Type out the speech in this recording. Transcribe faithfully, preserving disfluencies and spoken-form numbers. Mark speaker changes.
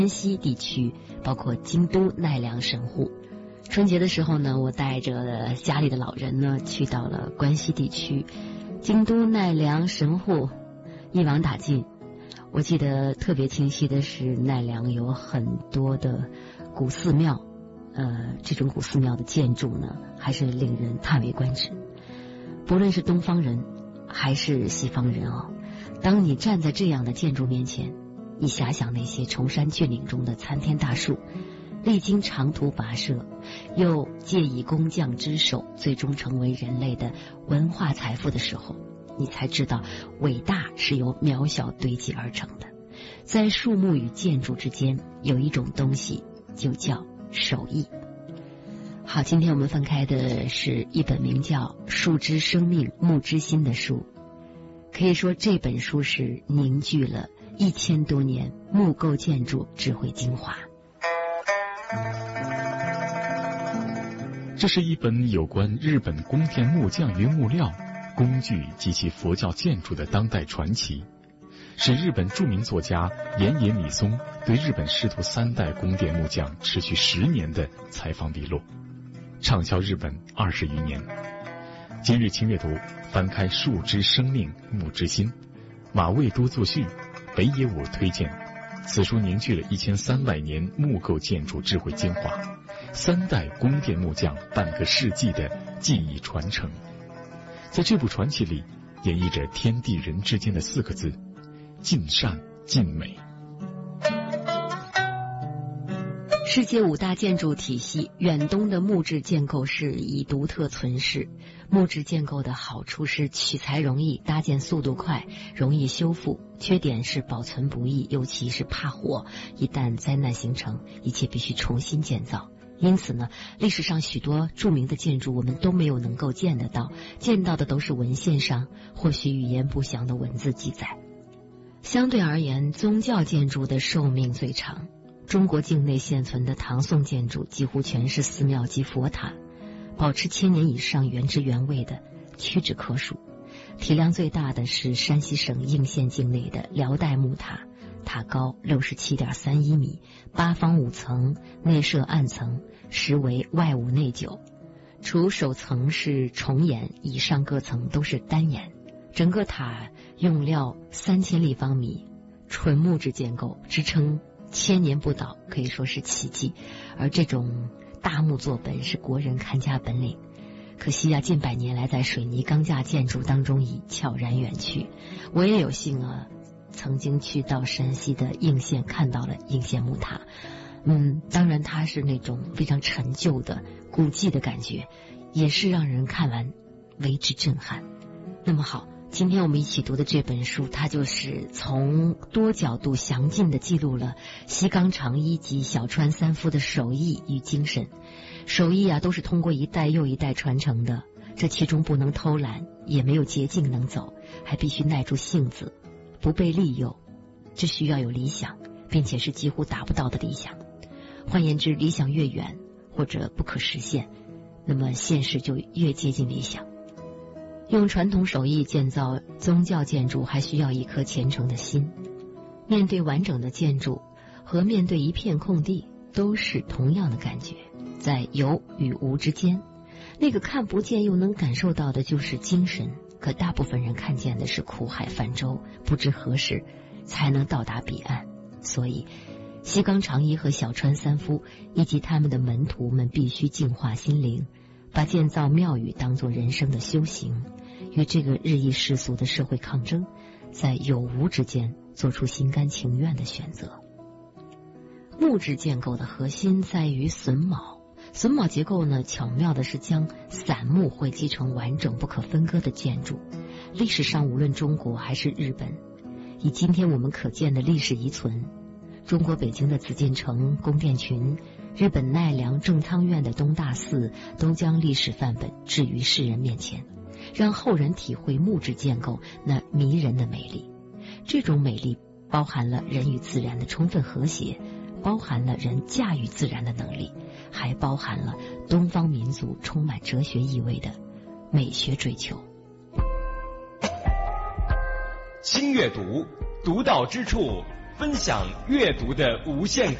Speaker 1: 关西地区，包括京都、奈良、神户。春节的时候呢，我带着家里的老人呢，去到了关西地区，京都、奈良、神户，一网打尽。我记得特别清晰的是，奈良有很多的古寺庙，呃，这种古寺庙的建筑呢，还是令人叹为观止。不论是东方人还是西方人哦，当你站在这样的建筑面前，你遐想那些崇山峻岭中的参天大树，历经长途跋涉，又借以工匠之手，最终成为人类的文化财富的时候，你才知道伟大是由渺小堆积而成的。在树木与建筑之间，有一种东西就叫手艺。好，今天我们翻开的是一本名叫《树之生命木之心》的书，可以说这本书是凝聚了一千多年木构建筑智慧精华。
Speaker 2: 这是一本有关日本宫殿木匠与木料、工具及其佛教建筑的当代传奇，是日本著名作家岩野米松对日本师徒三代宫殿木匠持续十年的采访笔录，畅销日本二十余年。今日轻阅读翻开《树之生命木之心》，马未都作序，北野武推荐。此书凝聚了一千三百年木构建筑智慧精华，三代宫殿木匠半个世纪的技艺传承。在这部传奇里，演绎着天地人之间的四个字：尽善尽美。
Speaker 1: 世界五大建筑体系，远东的木质建构是以独特存世。木质建构的好处是取材容易，搭建速度快，容易修复；缺点是保存不易，尤其是怕火，一旦灾难形成，一切必须重新建造。因此呢，历史上许多著名的建筑我们都没有能够见得到，见到的都是文献上或许语言不详的文字记载。相对而言，宗教建筑的寿命最长。中国境内现存的唐宋建筑几乎全是寺庙及佛塔，保持千年以上原汁原味的屈指可数。体量最大的是山西省应县境内的辽代木塔，塔高 六十七点三一米，八方五层，内设暗层，实为外五内九。除首层是重檐，以上各层都是单檐。整个塔用料三千立方米，纯木质建构，支撑千年不倒，可以说是奇迹。而这种大木作本是国人看家本领，可惜啊，近百年来在水泥钢架建筑当中已悄然远去。我也有幸啊，曾经去到山西的应县，看到了应县木塔。嗯，当然它是那种非常陈旧的古迹的感觉，也是让人看完为之震撼。那么好，今天我们一起读的这本书，它就是从多角度详尽地记录了西冈长一及小川三夫的手艺与精神。手艺啊，都是通过一代又一代传承的，这其中不能偷懒，也没有捷径能走，还必须耐住性子，不被利诱。这需要有理想，并且是几乎达不到的理想。换言之，理想越远或者不可实现，那么现实就越接近理想。用传统手艺建造宗教建筑，还需要一颗虔诚的心。面对完整的建筑和面对一片空地，都是同样的感觉，在有与无之间，那个看不见又能感受到的就是精神。可大部分人看见的是苦海泛舟，不知何时才能到达彼岸。所以西冈长一和小川三夫以及他们的门徒们必须净化心灵，把建造庙宇当作人生的修行，与这个日益世俗的社会抗争，在有无之间做出心甘情愿的选择。木质建构的核心在于榫卯，榫卯结构呢，巧妙的是将散木汇集成完整不可分割的建筑。历史上无论中国还是日本，以今天我们可见的历史遗存，中国北京的紫禁城、宫殿群，日本奈良正汤院的东大寺，都将历史范本置于世人面前，让后人体会木质建构那迷人的美丽。这种美丽包含了人与自然的充分和谐，包含了人驾驭自然的能力，还包含了东方民族充满哲学意味的美学追求。
Speaker 3: 轻阅读，独到之处，分享阅读的无限